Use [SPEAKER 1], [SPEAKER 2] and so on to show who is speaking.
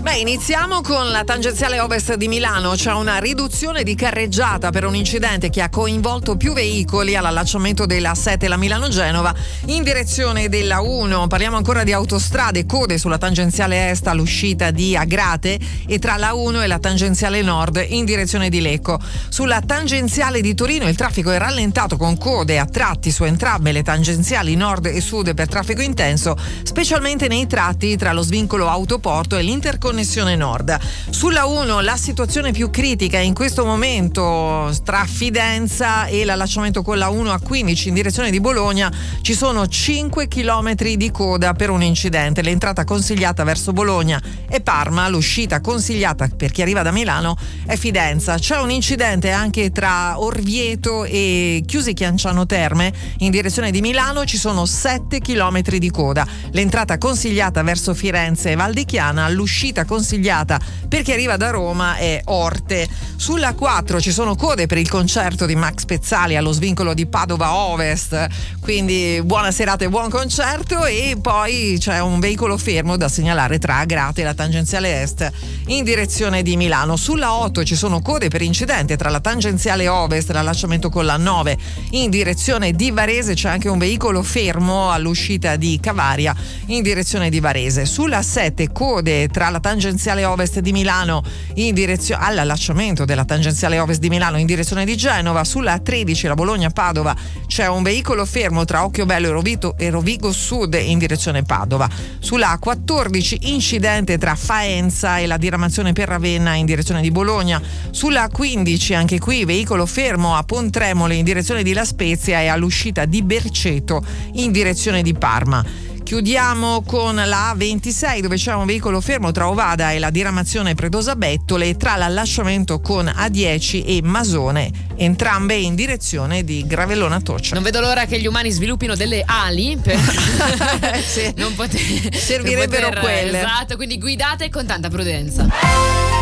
[SPEAKER 1] Iniziamo con la tangenziale ovest di Milano. C'è una riduzione di carreggiata per un incidente che ha coinvolto più veicoli all'allacciamento della 7, la Milano-Genova, in direzione della 1. Parliamo ancora di autostrade, code sulla tangenziale est all'uscita di Agrate e tra la 1 e la tangenziale nord in direzione di Lecco. Sulla tangenziale di Torino il traffico è rallentato con code a tratti su entrambe le tangenziali nord e sud per traffico intenso, specialmente nei tratti tra lo svincolo autoporto e l'interconnessione nord. Sulla 1 la situazione più critica in questo momento tra Fidenza e l'allacciamento con la 1 a 15 in direzione di Bologna. Ci sono 5 chilometri di coda per un incidente. L'entrata consigliata verso Bologna è Parma, l'uscita consigliata per chi arriva da Milano è Fidenza. C'è un incidente anche tra Orvieto e Chiusi Chianciano Terme in direzione di Milano. Ci sono 7 chilometri di coda. L'entrata consigliata verso Firenze e Val di Chiana, l'uscita consigliata per chi arriva da Roma è Orte. Sulla 4 ci sono code per il concerto di Max Pezzali allo svincolo di Padova Ovest, quindi buona serata e buon concerto. E poi c'è un veicolo fermo da segnalare tra Agrate e la tangenziale est in direzione di Milano. Sulla 8 ci sono code per incidente tra la tangenziale ovest e l'allacciamento con la 9 in direzione di Varese. C'è anche un veicolo fermo all'uscita di Cavaria in direzione di Varese. Sulla 7 code tra la tangenziale ovest di Milano in direzione all'allacciamento della tangenziale ovest di Milano in direzione di Genova. Sulla 13 la Bologna-Padova c'è un veicolo fermo tra Occhiobello e Rovigo Sud in direzione Padova. Sulla 14 incidente tra Faenza e la diramazione per Ravenna in direzione di Bologna. Sulla 15 anche qui veicolo fermo a Pontremole in direzione di La Spezia e all'uscita di Berceto in direzione di Parma. Chiudiamo con la A26 dove c'è un veicolo fermo tra Ovada e la diramazione Predosa Bettole, tra l'allasciamento con A10 e Masone, entrambe in direzione di Gravellona Toccia.
[SPEAKER 2] Non vedo l'ora che gli umani sviluppino delle ali per
[SPEAKER 1] sì,
[SPEAKER 2] non poter
[SPEAKER 1] servirebbero quelle.
[SPEAKER 2] Esatto, quindi guidate con tanta prudenza.